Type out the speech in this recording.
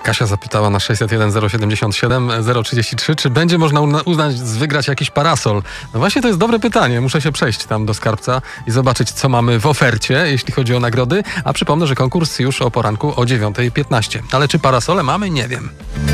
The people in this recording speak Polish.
Kasia zapytała na 601 077 033, czy będzie można uznać wygrać jakiś parasol. No właśnie to jest dobre pytanie. Muszę się przejść tam do skarbca i zobaczyć, co mamy w ofercie, jeśli chodzi o nagrody. A przypomnę, że konkurs już o poranku o 9:15. Ale czy parasole mamy? Nie wiem.